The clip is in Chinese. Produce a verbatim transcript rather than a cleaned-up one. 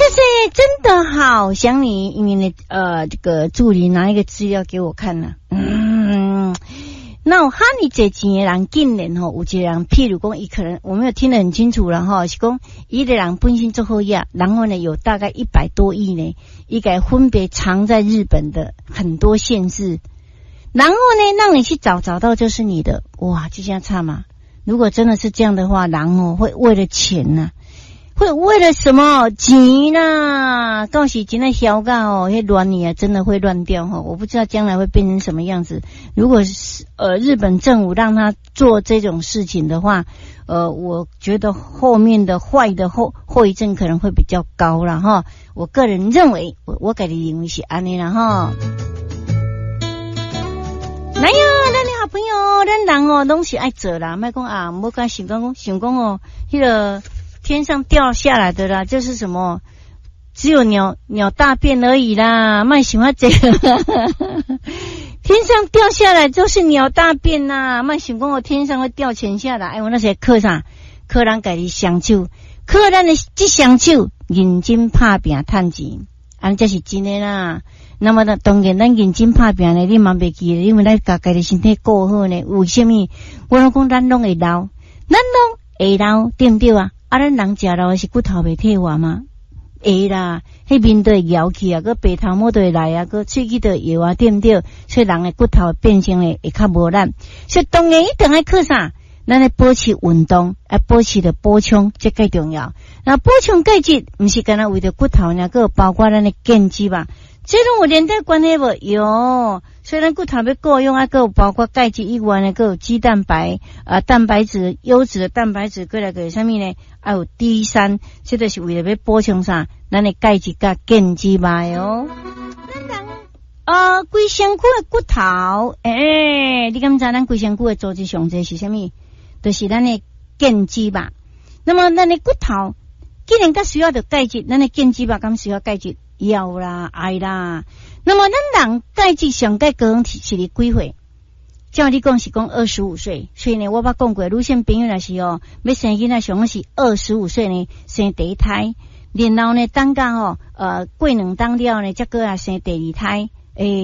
塞，真的好想你，因为呢，呃，这个助理拿一个资料给我看了，嗯，那我哈你这几个人竟然吼，有一个人，譬如讲，伊可能我没有听得很清楚了哈，是讲伊个人本身做好呀，然后呢有大概一百多亿呢，一个分别藏在日本的很多县市，然后呢让你去找，找到就是你的，哇，就这样差嘛。如果真的是这样的话，人哦会为了钱呐、啊。会为了什么钱啦？到时真的小噶哦，那乱你啊，真的会乱掉哈！我不知道将来会变成什么样子。如果是呃日本政府让他做这种事情的话，呃，我觉得后面的坏的后后遗症可能会比较高了哈。我个人认为，我我给你认为是安尼啦哈。来呀，咱的好朋友，咱人哦，拢是爱做啦，莫讲啊，莫讲想讲想讲哦，迄个。天上掉下来的啦，就是什么，只有鸟鸟大便而已啦，卖喜欢这个。天上掉下来就是鸟大便啦，卖想讲我天上会掉钱下来。哎，我那些课啥，课人家己双手，课咱的这双手认真打拼赚钱，安这是真的啦。那么呢，当然咱认真打拼呢，你嘛袂记，因为咱家己的身体顾好呢。为什么？我拢讲咱拢会老，咱拢会老，对不对啊？啊，咱人食老是骨头袂退化吗？会啦，迄面都会摇起啊，个白头毛都会来啊，个喙齿都会摇啊，对不对？所以人的骨头变成咧会较无力，所以当然一定要靠啥？咱来保持运动，啊，保持的补充，这最重要。那补充钙质，毋是干那为着骨头呢，个包括咱的腱肌吧。这种有连带关系无？有，虽然骨头要够用啊，个包括钙质以外呢，个有肌蛋白啊、蛋白质、优质的蛋白质，过来个啥物呢？还有 D 三，这都是为了要补充啥？咱的钙质甲腱肌吧哟。咱人啊，规身躯的骨头，诶、欸，你敢知咱规身躯的组织上侪是啥物？就是咱的腱肌吧。那么咱的骨头既然甲需要的钙质，咱的腱肌吧敢需要钙质？要啦，爱啦。那么咱人钙质上钙高峰是伫几岁？照你讲是讲二十五岁，所以呢，我捌讲过，女性朋友若是哦，要生囡仔上是二十五岁呢生第一胎，然后呢，等到哦呃过两当了呢，再过来生第二胎，诶。